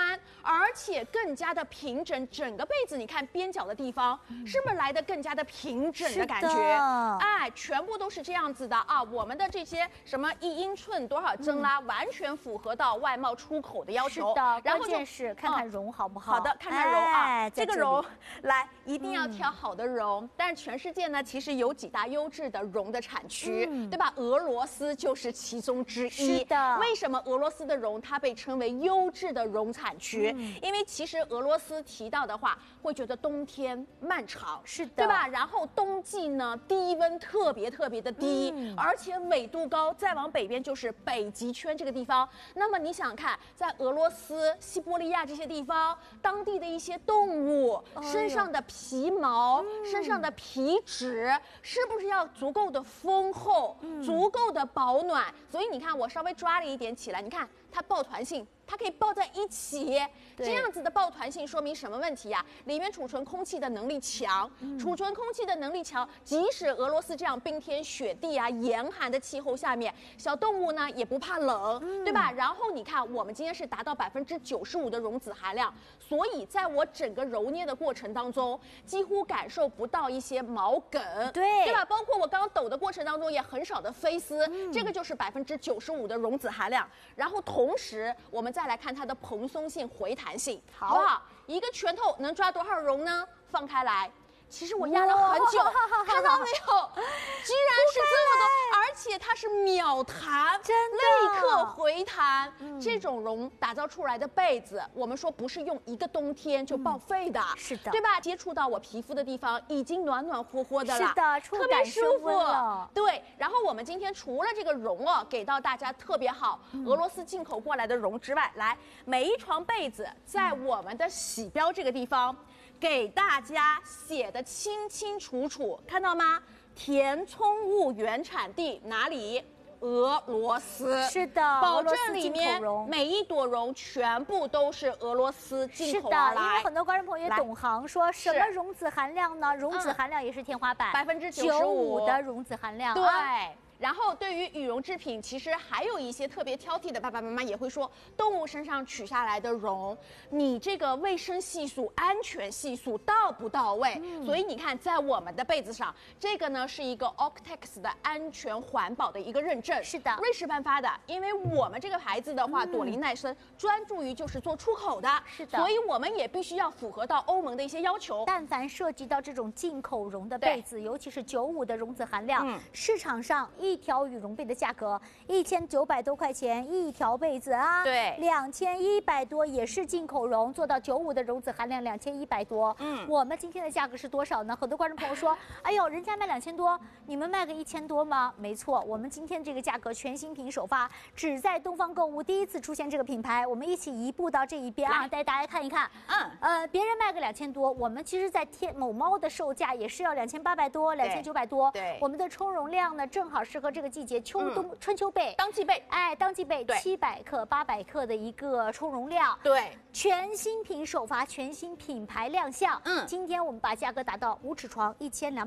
宽，而且更加的平整。整个被子你看边角的地方，是不是来的更加的平整的感觉？哎，全部都是这样子的啊！我们的这些什么1英寸多少针啦，完全符合到外贸出口的要求。 是的， 然后关键是看看绒好不好？ 好的，看看绒啊，这个绒来一定要嗯挑好的绒。但是全世界呢，其实有几大优质的绒的产区，对吧？俄罗斯就是其中之一。 是的， 为什么俄罗斯的绒它被称为优质的绒产区？因为其实俄罗斯提到的话，会觉得冬天漫长， 是的， 对吧？然后冬季呢，低温特别的低，而且纬度高，再往北边就是北极圈这个地方。那么你想看，在俄罗斯、西伯利亚这些地方，当地的一些动物身上的皮毛、身上的皮脂，是不是要足够的丰厚、足够的保暖？所以你看，我稍微抓了一点起来，你看它抱团性。它可以抱在一起，这样子的抱团性说明什么问题呀？里面储存空气的能力强，储存空气的能力强，即使俄罗斯这样冰天雪地啊、严寒的气候下面，小动物呢也不怕冷，对吧？然后你看，我们今天是达到95%的溶脂含量，所以在我整个揉捏的过程当中，几乎感受不到一些毛梗，对吧？包括我刚刚抖的过程当中也很少的飞丝，这个就是95%的溶脂含量。然后同时我们再来看它的蓬松性、回弹性，好不好？一个拳头能抓多少绒呢？放开来。其实我压了很久，看到没有？居然是这么多，而且它是秒弹， 真的立刻回弹。这种绒打造出来的被子，我们说不是用一个冬天就报废的， 是的， 对吧？接触到我皮肤的地方已经暖暖和和的了， 是的， 特别舒服。对，然后我们今天除了这个绒哦，给到大家特别好，俄罗斯进口过来的绒之外，来每一床被子在我们的洗标这个地方。给大家写的清清楚楚，看到吗？填充物原产地哪里？俄罗斯。是的，保证里面每一朵绒全部都是俄罗斯进口而来。 是的，因为很多观众朋友也懂行，说什么溶脂含量呢？溶脂含量也是天花板，95%的溶脂含量。 对。然后对于羽绒制品，其实还有一些特别挑剔的爸爸妈妈也会说，动物身上取下来的绒，你这个卫生系数、安全系数到不到位？所以你看，在我们的被子上，这个呢是一个 Octex 的安全环保的一个认证， 是的， 瑞士颁发的。因为我们这个牌子的话，朵琳耐森专注于就是做出口的， 是的， 所以我们也必须要符合到欧盟的一些要求。 但凡涉及到这种进口绒的被子，尤其是95%的溶脂含量，市场上一条羽绒被的价格1900多块钱一条被子啊，对，2100多也是进口绒，做到95%的溶脂含量2100多。我们今天的价格是多少呢？很多观众朋友说，哎呦，人家卖2000多，你们卖个1000多吗？没错，我们今天这个价格全新品首发，只在东方购物第一次出现这个品牌，我们一起移步到这一边啊，带大家看一看。别人卖个2000多，我们其实在某猫的售价也是要2800多、2900多。对，我们的充绒量呢，正好适合这个季节，秋冬春秋被、 当季被， 哎，当季被700克、800克的一个充绒量。对，全新品首发，全新品牌亮相。今天我们把价格打到5尺床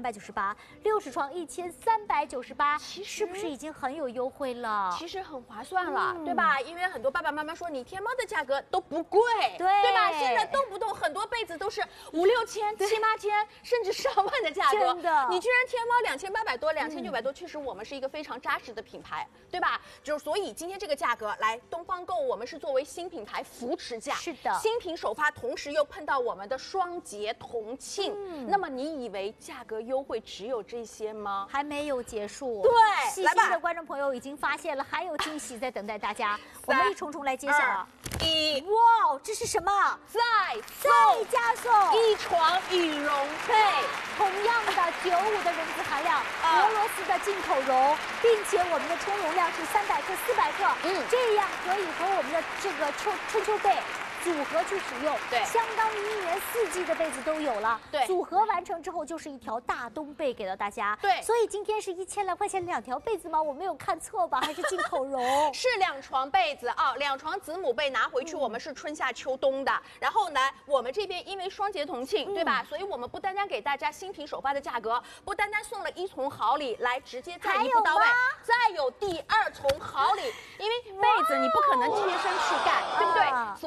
1298，6尺床1398，是不是已经很有优惠了？ 其实很划算了，对吧？因为很多爸爸妈妈说你天猫的价格都不贵，对吧？现在动不动很多被子都是5、6千、7、8千，甚至上万的价格。真的，你居然天猫2800多、2900多，确实我们是一个非常扎实的品牌，对吧？就是所以今天这个价格来东方购物，我们是作为新品牌扶持价，是的，新品首发，同时又碰到我们的双节同庆。那么你以为价格优惠只有这些吗？ 还没有结束。 对， 细心的观众朋友已经发现了，还有惊喜在等待大家。我们一重重来揭晓。 1， 哇，这是什么？ 再加送 1床羽绒被， 同样的95%的溶脂含量，俄罗斯的进口绒，并且我们的充绒量是300克、400克，这样可以和我们的这个春秋被组合去使用，对，相当于1年4季的被子都有了。对，组合完成之后就是一条大冬被给到大家。对，所以今天是1000来块钱2条被子吗？我没有看错吧？还是进口绒？ 是2床被子啊，2床子母被拿回去，我们是春夏秋冬的。然后呢，我们这边因为双节同庆，对吧？所以我们不单单给大家新品首发的价格，不单单送了1重好礼，来直接再一步到位，再有第2重好礼。因为被子你不可能贴身去盖，对不对？所以你看。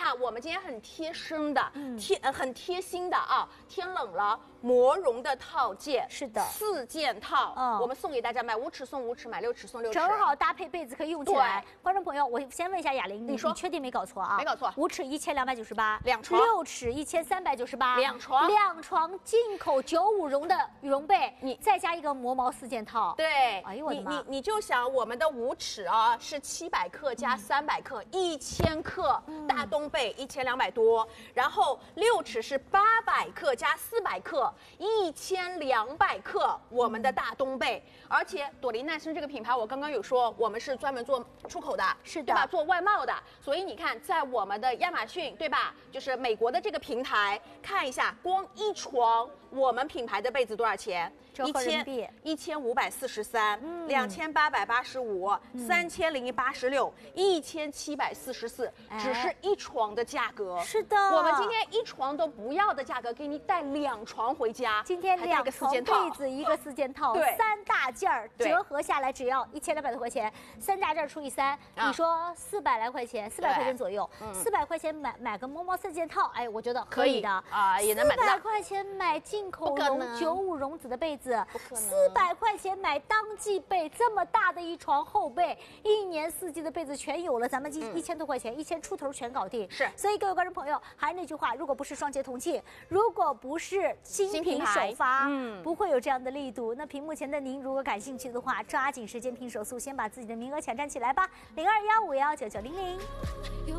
看我们今天很贴身的，很贴心的啊，天冷了。魔绒的套件是的 ，4件套，我们送给大家，买5尺送5尺，买6尺送6尺， 正好搭配被子可以用起来。观众朋友，我先问一下雅玲，你确定没搞错啊？ 没搞错 ，5尺1298， 两床 ；6尺1398， 两床 ，2床进口95绒的羽绒被，你再加一个磨毛4件套。 对， 哎呦我的妈！ 你就想我们的5尺啊是700克加300克，1000克大冬被1200多，然后6尺是800克加400克。1200克我们的大冬被，而且朵琳奈生这个品牌，我刚刚有说我们是专门做出口的， 是的， 对吧？做外贸的，所以你看，在我们的亚马逊，对吧？就是美国的这个平台，看一下，光一床我们品牌的被子多少钱？1543，2585，3086，1744，只是一床的价格。 是的， 我们今天一床都不要的价格，给你带2床回家。 今天2床被子1个4件套，3大件儿折合下来只要1200多块钱，3大件除以3，你说400来块钱，400块钱左右，400块钱买个毛4件套，哎，我觉得可以的啊，也能买到。 400块钱买进口绒95绒子的被子，400块钱买当季被，这么大的一床厚被，1年4季的被子全有了，咱们1000多块钱，1000出头全搞定。 是， 所以各位观众朋友，还是那句话，如果不是双节同庆，如果不是新品首发，不会有这样的力度。那屏幕前的您，如果感兴趣的话，抓紧时间拼手速，先把自己的名额抢占起来吧，0215199900。